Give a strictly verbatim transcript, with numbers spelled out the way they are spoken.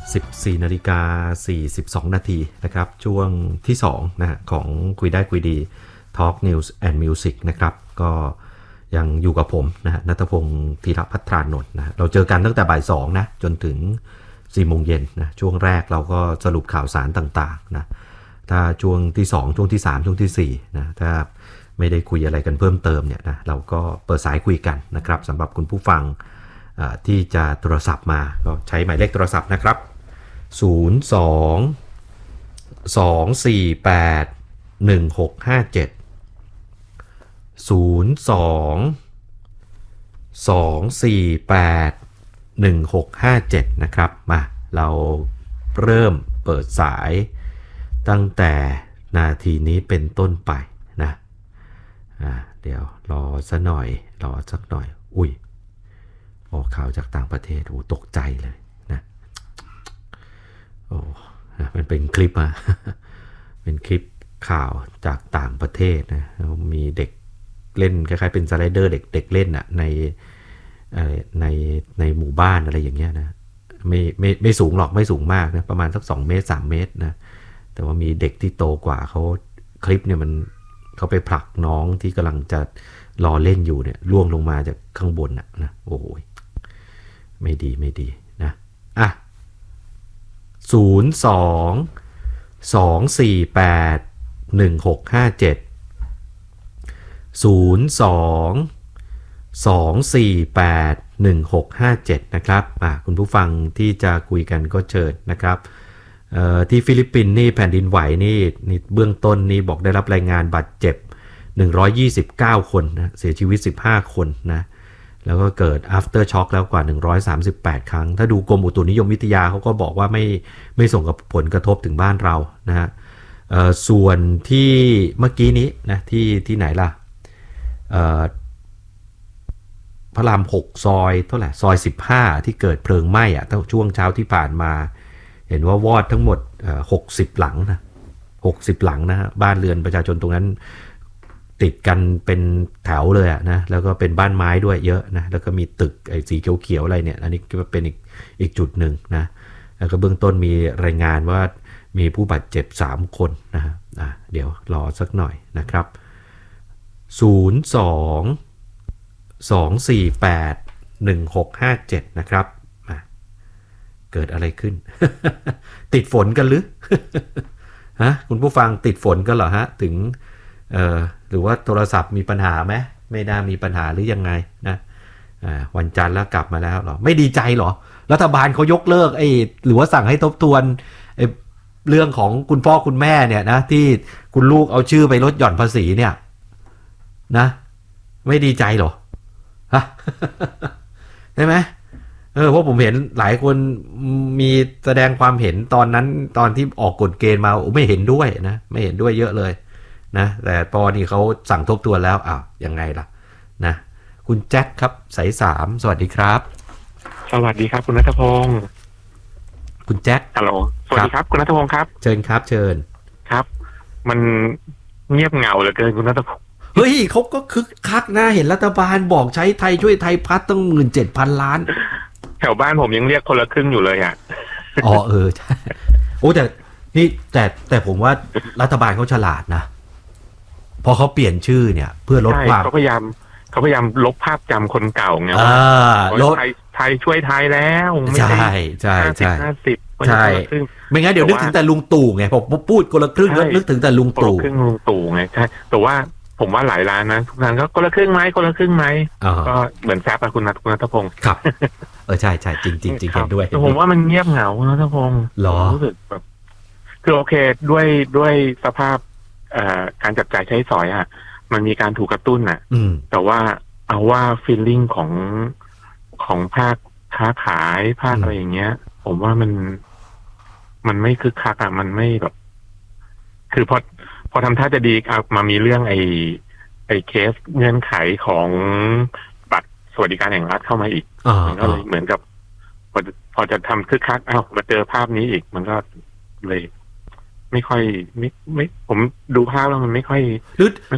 สิบสี่นาฬิกาสี่สิบสองนาทีนะครับช่วงที่สองนะของคุยได้คุยดี Talk News and Music นะครับก็ยังอยู่กับผมนะฮะณัฐพงศ์ธีรภัทรานนท์นะเราเจอกันตั้งแต่บ่ายสองนะจนถึงสี่โมงเย็นนะช่วงแรกเราก็สรุปข่าวสารต่างๆนะถ้าช่วงที่สองช่วงที่สามช่วงที่สี่นะถ้าไม่ได้คุยอะไรกันเพิ่มเติมเนี่ยนะเราก็เปิดสายคุยกันนะครับสำหรับคุณผู้ฟังที่จะโทรศัพท์มาก็ใช้หมายเลขโทรศัพท์นะครับศูนย์ สอง สอง สี่ แปด หนึ่ง หก ห้า เจ็ด ศูนย์ สอง สอง สี่ แปด หนึ่ง หก ห้า เจ็ดนะครับมาเราเริ่มเปิดสายตั้งแต่นาทีนี้เป็นต้นไปนะอ่าเดี๋ยวรอสักหน่อยรอสักหน่อยอุ้ยออกข่าวจากต่างประเทศโอ้ตกใจเลยนะโอ้มันเป็นคลิปอะเป็นคลิปข่าวจากต่างประเทศนะมีเด็กเล่นคล้ายๆเป็นสไลเดอร์เด็กเด็กเล่นอะในในในหมู่บ้านอะไรอย่างเงี้ยนะไม่ไม่ไม่สูงหรอกไม่สูงมากนะประมาณสักสองเมตรสามเมตรนะแต่ว่ามีเด็กที่โตกว่าเขาคลิปเนี่ยมันเขาไปผลักน้องที่กำลังจะรอเล่นอยู่เนี่ยล่วงลงมาจากข้างบนนะนะโอ้โหไม่ดีไม่ดีนะอ่ะศูนย์ สอง สอง สี่ แปด หนึ่ง หก ห้า เจ็ด ศูนย์ สอง สอง สี่ แปด หนึ่ง หก ห้า เจ็ดนะครับอ่ะคุณผู้ฟังที่จะคุยกันก็เชิญนะครับเอ่อที่ฟิลิปปินส์นี่แผ่นดินไหวนี่นี่เบื้องต้นนี่บอกได้รับรายงานบาดเจ็บหนึ่งร้อยยี่สิบเก้าคนนะเสียชีวิตสิบห้าคนนะแล้วก็เกิด after shock แล้วกว่าหนึ่งร้อยสามสิบแปดครั้งถ้าดูกรมอุตุนิยมวิทยาเขาก็บอกว่าไม่ไม่ส่งกับผลกระทบถึงบ้านเรานะฮะเอ่อส่วนที่เมื่อกี้นี้นะที่ที่ไหนล่ะเอ่อพระรามหกซอยเท่าไหร่ซอยสิบห้าที่เกิดเพลิงไหม้อ่ะช่วงเช้าที่ผ่านมาเห็นว่าวอดทั้งหมดเอ่อหกสิบหลังนะหกสิบหลังนะฮะบ้านเรือนประชาชนตรงนั้นติดกันเป็นแถวเลยอะนะแล้วก็เป็นบ้านไม้ด้วยเยอะนะแล้วก็มีตึกไอ้สีเขียวๆอะไรเนี่ยอันนี้ก็เป็นอีกอีกจุดหนึ่งนะแล้วก็เบื้องต้นมีรายงานว่ามีผู้บาดเจ็บสามคนนะฮะอ่ะเดี๋ยวรอสักหน่อยนะครับศูนย์ สอง สอง สี่ แปด หนึ่ง หก ห้า เจ็ดนะครับอ่ะเกิดอะไรขึ้น ติดฝนกันหรือ ฮะคุณผู้ฟังติดฝนกันเหรอฮะถึงเอ่อหรือว่าโทรศัพท์มีปัญหาไหมไม่น่ามีปัญหาหรือยังไงนะอ่าวันจันทร์แล้วกลับมาแล้วเหรอไม่ดีใจเหรอรัฐบาลเขายกเลิกไอ้หรือว่าสั่งให้ทบทวนไอ้เรื่องของคุณพ่อคุณแม่เนี่ยนะที่คุณลูกเอาชื่อไปลดหย่อนภาษีเนี่ยนะไม่ดีใจเหรอฮะ ใช่ไหมเออเพราะผมเห็นหลายคนมีแสดงความเห็นตอนนั้นตอนที่ออกกฎเกณฑ์มาไม่เห็นด้วยนะไม่เห็นด้วยเยอะเลยนะแต่พอนี่เขาสั่งทบทวนแล้วอ้าวยังไงล่ะนะคุณแจ็คครับสายสามสวัสดีครับสวัสดีครับคุณณัฐพงศ์คุณแจ็คฮัลโหลสวัสดีครับคุณณัฐพงศ์ครับเชิญครับเชิญครับมันเงียบเหงาเหลือเกินคุณณัฐพงศ์เฮ้ยเขาก็คึกคักนะเห็นรัฐบาลบอกใช้ไทยช่วยไทยพัฒน์ตั้งหมื่นเจ็ดพันล้านแถวบ้านผมยังเรียกคนละครึ่งอยู่เลยอ่ะอ๋อเออใช่โอ้แต่นี่แต่แต่ผมว่ารัฐบาลเขาฉลาดนะพอเขาเปลี่ยนชื่อเนี่ยเพื่อลดความเขาพยายามเขาพยายามลบภาพจำคนเก่าไงว่าไทยไทยช่วยไทยแล้วไม่ใช่ใช่ใช่ห้าสิบใช่ไม่งั้นเดี๋ยวนึกถึงแต่ลุงตู่ไงพอพูดคนละครึ่งแล้วนึกถึงแต่ลุงตู่คนละครึ่งลุงตู่ไงใช่แต่ว่าผมว่าหลายร้านนะทุกร้านก็คนละครึ่งไหมคนละครึ่งไหมก็เหมือนแซปอะคุณนัทคุณณัฐพงศ์ครับเออใช่ใช่จริงจริงจริงเห็นด้วยแต่ผมว่ามันเงียบเหงาคุณณัฐพงศ์รู้สึกแบบคือโอเคด้วยด้วยสภาพการจับจ่ายใช้สอยอะมันมีการถูกกระตุ้นอะแต่ว่าเอาว่าฟีลลิ่งของของภาคค้าขายภาคอะไรอย่างเงี้ยผมว่ามันมันไม่คึกคักอะมันไม่แบบคือพอพอทำท่าจะดีเอามามีเรื่องไอ้ไอ้เคสเงื่อนไขของบัตรสวัสดิการแห่งรัฐเข้ามาอีกมันก็เลยเหมือนกับพอพอจะทำคึกคักอ้าวมาเจอภาพนี้อีกมันก็เลยไม่ค่อยไม่ไม่ผมดูภาพแล้วมันไม่ค่อย